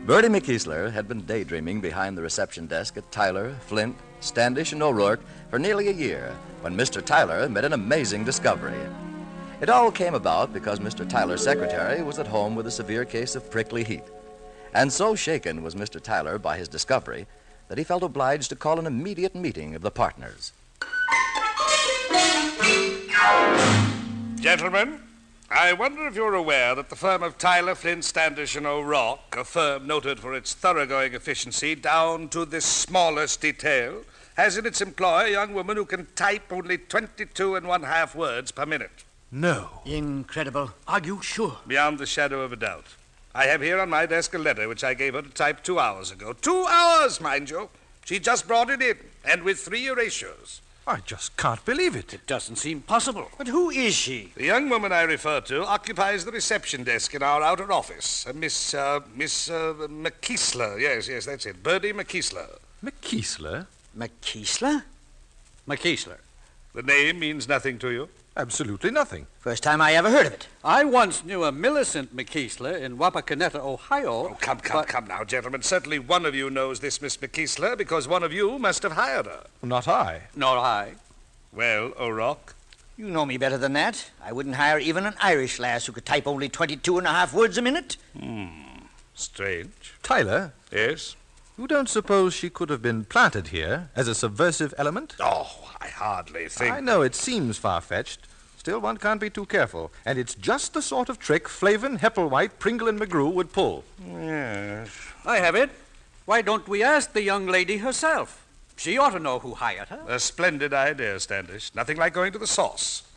Bertie McKeesler had been daydreaming behind the reception desk at Tyler, Flint, Standish, and O'Rourke for nearly a year when Mr. Tyler made an amazing discovery. It all came about because Mr. Tyler's secretary was at home with a severe case of prickly heat. And so shaken was Mr. Tyler by his discovery that he felt obliged to call an immediate meeting of the partners. Gentlemen, I wonder if you're aware that the firm of Tyler, Flint, Standish, and O'Rourke, a firm noted for its thoroughgoing efficiency down to the smallest detail, has in its employ a young woman who can type only 22 1/2 words per minute. No. Incredible. Are you sure? Beyond the shadow of a doubt. I have here on my desk a letter which I gave her to type 2 hours ago. 2 hours, mind you. She just brought it in, and with 3 erasures. I just can't believe it. It doesn't seem possible. But who is she? The young woman I refer to occupies the reception desk in our outer office. Miss McKeesler. Yes, that's it. Bertie McKeesler. McKeesler? McKeesler? McKeesler. The name means nothing to you? Absolutely nothing. First time I ever heard of it. I once knew a Millicent McKeesler in Wapakoneta, Ohio. Oh, come now, gentlemen. Certainly one of you knows this Miss McKeesler because one of you must have hired her. Not I. Nor I. Well, O'Rourke? You know me better than that. I wouldn't hire even an Irish lass who could type only 22 1/2 words a minute. Strange. Tyler, Yes? you don't suppose she could have been planted here as a subversive element? Oh, I hardly think... I know it seems far-fetched. Still, one can't be too careful. And it's just the sort of trick Flavin, Hepplewhite, Pringle, and McGrew would pull. Yes. I have it. Why don't we ask the young lady herself? She ought to know who hired her. A splendid idea, Standish. Nothing like going to the source.